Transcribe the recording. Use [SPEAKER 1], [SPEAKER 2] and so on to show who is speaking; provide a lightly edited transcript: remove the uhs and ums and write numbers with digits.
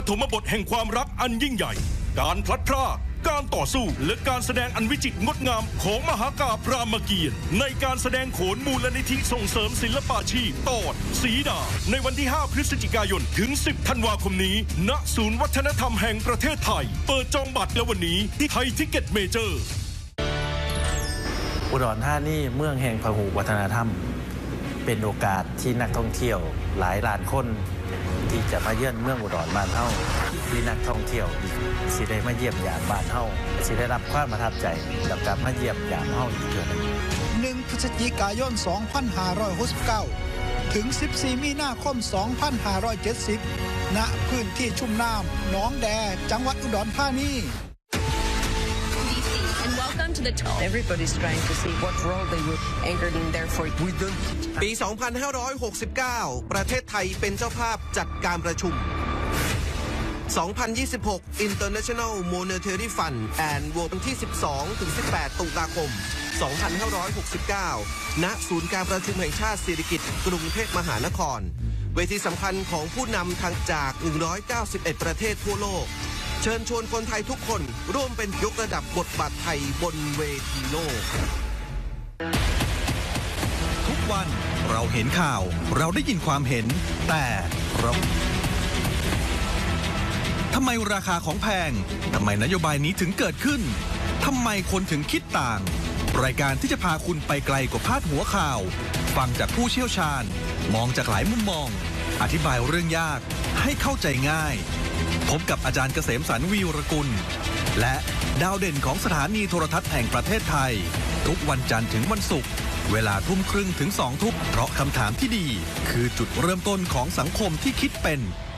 [SPEAKER 1] ฐมบทแห่งความรักอันยิ่งใหญ่การพลัดพรากการต่อสู้และการแสดงอันวิจิตรงดงามของมหากาพย์รามเกียรติ์ในการแสดงโขนมูลนิธิส่งเสริมศิลปาชีพตอนสีดาในวันที่ 5 พฤศจิกายนถึง 10 ธันวาคมนี้ณศูนย์วัฒนธรรมแห่งประเทศไทยเปิดจองบัตรแล้ววันนี้ที่ไทยทิกเก็ตเมเจอร์
[SPEAKER 2] อุดรธานีเมืองแห่งพหุวัฒนธรรมเป็นโอกาสที่นักท่องเที่ยวหลายล้านคนที่จะมาเยือนเมืองอุดรบ้านเฮาที่นักท่องเที่ยวสิได้มาเยี่ยมยามบ้านเฮาสิได้รับความประทับใจกับการมาเยี่ยมยามเฮาอีกเทื่อนึง
[SPEAKER 3] 1 พฤศจิกายน 2569 ถึง 14 มีนาคม 2570 ณ พื้นที่ชุ่มน้ำหนองแดจังหวัดอุดรธานี
[SPEAKER 4] Everybody's trying to see what role they were anchored in there for.
[SPEAKER 5] ปี 2569 ประเทศไทยเป็นเจ้าภาพจัดการประชุม 2026 International Monetary Fund and วันที่ 12-18 ตุลาคม 2569 ณ ศูนย์การประชุมแห่งชาติเศรษฐกิจกรุงเทพมหานคร เวทีสำคัญของผู้นำทางจาก 191 ประเทศทั่วโลกเชิญชวนคนไทยทุกคนร่วมเป็นยกระดับบทบาทไทยบนเวทีโลก
[SPEAKER 6] ทุกวันเราเห็นข่าวเราได้ยินความเห็นแต่เราทำไมราคาของแพงทำไมนโยบายนี้ถึงเกิดขึ้นทำไมคนถึงคิดต่างรายการที่จะพาคุณไปไกลกว่าพาดหัวข่าวฟังจากผู้เชี่ยวชาญมองจากหลายมุมมองอธิบายเรื่องยากให้เข้าใจง่ายพบกับอาจารย์เกษมสรรวีรกุลและดาวเด่นของสถานีโทรทัศน์แห่งประเทศไทยทุกวันจันทร์ถึงวันศุกร์เวลา 20:30 ถึง 20:00 เพราะคำถามที่ดีคือจุดเริ่มต้นของสังคมที่คิดเป็น